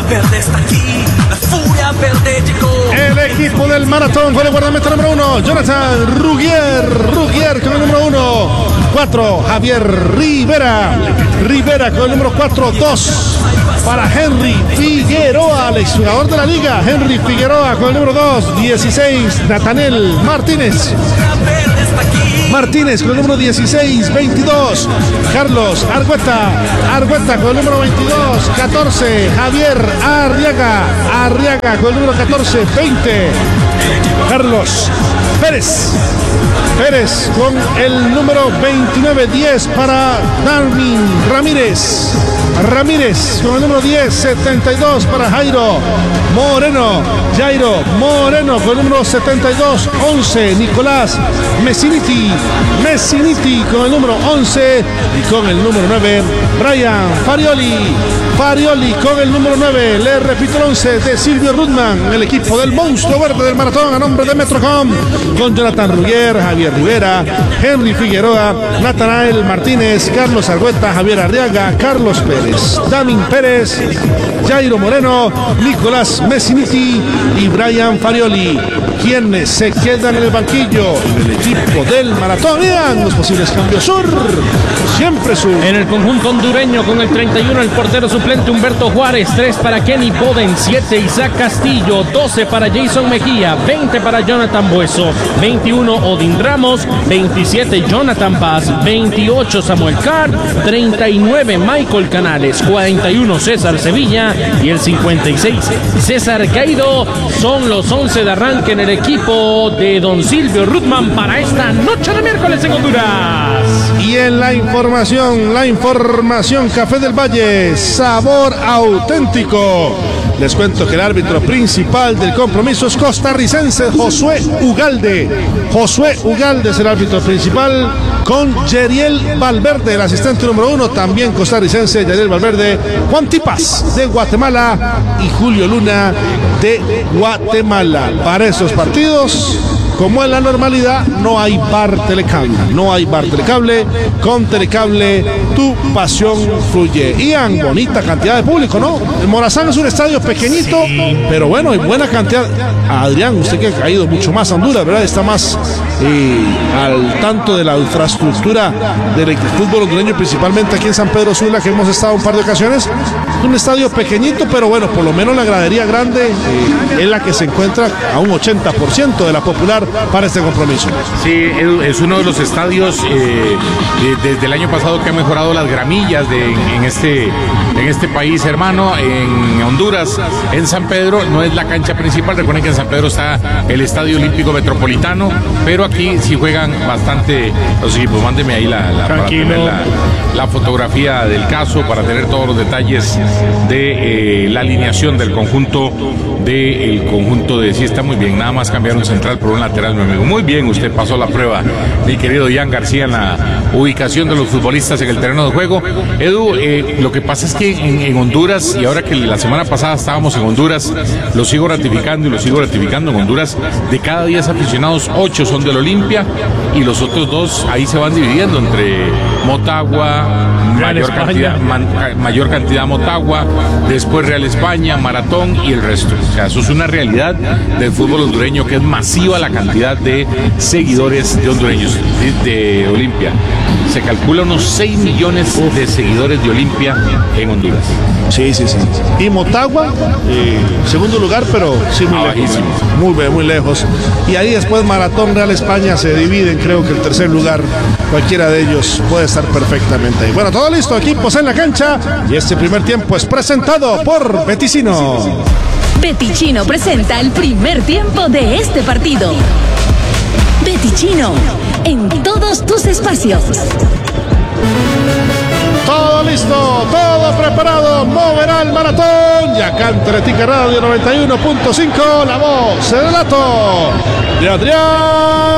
verde está aquí, la furia verde llegó. El equipo del maratón con el guardameta número 1, Jonathan Rugier con el número 1. 4, Javier Rivera con el número 4. 2 para Henry Figueroa, el exjugador de la liga. Henry Figueroa con el número 2. 16, Natanel Martínez con el número 16. 22, Carlos Argueta con el número 22. 14, Javier Arriaga con el número 14. 20, Carlos Pérez con el número 29. 10 para Darwin Ramírez con el número 10. 72 para Jairo Moreno con el número 72. 11, Nicolás Messiniti con el número 11, y con el número 9, Brian Farioli con el número 9. Le repito el 11 de Silvio Rudman, el equipo del monstruo verde del maratón a nombre de Metrocom, con Jonathan Rugier, Javier Rivera, Henry Figueroa, Natanael Martínez, Carlos Argueta, Javier Arriaga, Carlos Pérez, Damin Pérez, Jairo Moreno, Nicolás Messiniti y Brian Farioli. Quienes se quedan en el banquillo, el equipo del maratón. Vean los posibles cambios. Siempre sur. En el conjunto hondureño con el 31, el portero suplente Humberto Juárez. 3 para Kenny Boden. 7, Isaac Castillo. 12 para Jason Mejía. 20 para Jonathan Bueso. 21, Odín Ramos. 27, Jonathan Paz. 28, Samuel Carr. 39, Michael Canales. 41, César Sevilla. Y el 56, César Caído. Son los 11 de arranque en el equipo de don Silvio Rudman para esta noche de miércoles en Honduras. Y en la información Café del Valle, sabor auténtico. Les cuento que el árbitro principal del compromiso es costarricense Josué Ugalde. Josué Ugalde es el árbitro principal, con Yeriel Valverde, el asistente número 1, también costarricense Yeriel Valverde, Juan Tipas de Guatemala y Julio Luna de Guatemala. Para esos partidos, como en la normalidad, no hay bar telecable. Con Telecable, tu pasión fluye. Ian, bonita cantidad de público, ¿no? El Morazán es un estadio pequeñito, pero bueno, hay buena cantidad. Adrián, usted que ha ido mucho más a Honduras, ¿verdad? Está más al tanto de la infraestructura del fútbol hondureño, principalmente aquí en San Pedro Sula, que hemos estado un par de ocasiones. Es un estadio pequeñito, pero bueno, por lo menos la gradería grande es la que se encuentra a un 80% de la popular para este compromiso. Sí, es uno de los estadios desde el año pasado que ha mejorado las gramillas en este país hermano, en Honduras. En San Pedro no es la cancha principal, recuerden que en San Pedro está el Estadio Olímpico Metropolitano, pero aquí sí juegan bastante los equipos. Mándeme ahí para tener la fotografía del caso, para tener todos los detalles de la alineación del conjunto de sí, está muy bien, nada más cambiar un central por un lateral, mi amigo. Muy bien, usted pasó la prueba, mi querido Ian García, en la ubicación de los futbolistas en el terreno de juego. Edu, lo que pasa es que en Honduras, y ahora que la semana pasada estábamos en Honduras, lo sigo ratificando en Honduras, de cada 10 aficionados, 8 son del Olimpia, y los otros 2 ahí se van dividiendo entre Motagua, mayor cantidad Motagua, después Real España, Maratón y el resto. O sea, eso es una realidad del fútbol hondureño, que es masiva la cantidad de seguidores de hondureños de Olimpia. Se calcula unos 6 millones de seguidores de Olimpia en Honduras. Sí. Y Motagua, segundo lugar, pero sí muy lejos. Muy lejos. Y ahí después Maratón, Real España se dividen. Creo que el tercer lugar, cualquiera de ellos puede estar perfectamente ahí. Bueno, todo listo, equipos en la cancha. Y este primer tiempo es presentado por Beticino. Beticino presenta el primer tiempo de este partido. Beticino, en todos tus espacios. Todo listo, todo preparado, moverá el maratón. Y acá en Teletica Radio 91.5, la voz, el relato de Adrián